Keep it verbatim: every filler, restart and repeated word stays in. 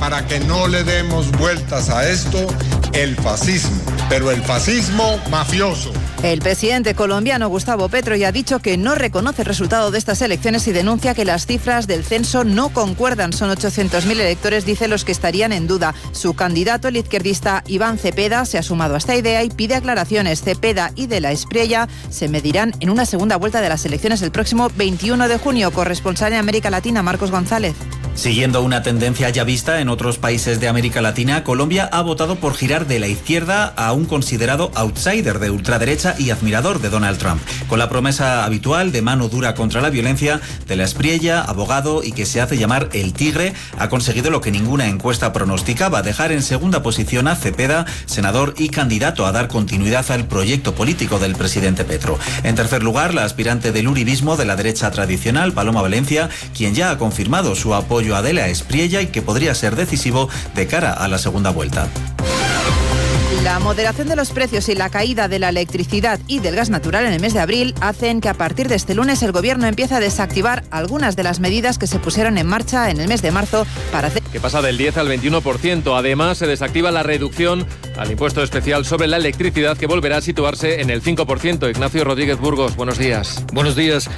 para que no le demos vueltas a esto, el fascismo, pero el fascismo mafioso. El presidente colombiano Gustavo Petro ya ha dicho que no reconoce el resultado de estas elecciones y denuncia que las cifras del censo no concuerdan. Son ochocientos mil electores, dice, los que estarían en duda. Su candidato, el izquierdista Iván Cepeda, se ha sumado a esta idea y pide aclaraciones. Cepeda y de la Espriella se medirán en una segunda vuelta de las elecciones el próximo veintiuno de junio. Corresponsal en América Latina, Marcos González. Siguiendo una tendencia ya vista en otros países de América Latina, Colombia ha votado por girar de la izquierda a un considerado outsider de ultraderecha y admirador de Donald Trump. Con la promesa habitual de mano dura contra la violencia, de la Espriella, abogado y que se hace llamar el Tigre, ha conseguido lo que ninguna encuesta pronosticaba: dejar en segunda posición a Cepeda, senador y candidato a dar continuidad al proyecto político del presidente Petro. En tercer lugar, la aspirante del uribismo de la derecha tradicional, Paloma Valencia, quien ya ha confirmado su apoyo a de la Espriella y que podría ser decisivo de cara a la segunda vuelta. La moderación de los precios y la caída de la electricidad y del gas natural en el mes de abril hacen que a partir de este lunes el Gobierno empiece a desactivar algunas de las medidas que se pusieron en marcha en el mes de marzo para hacer... que pasa del diez al veintiuno por ciento. Además, se desactiva la reducción al impuesto especial sobre la electricidad, que volverá a situarse en el cinco por ciento. Ignacio Rodríguez Burgos, buenos días. Buenos días.